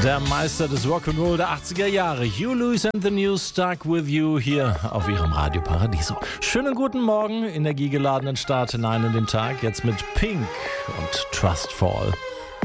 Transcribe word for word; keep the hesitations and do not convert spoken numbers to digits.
Der Meister des Rock'n'Roll der achtziger Jahre, Huey Lewis and the News, Stuck With You, hier auf Ihrem Radio Paradiso. Schönen guten Morgen, energiegeladenen Start hinein in den Tag, jetzt mit Pink und Trustfall.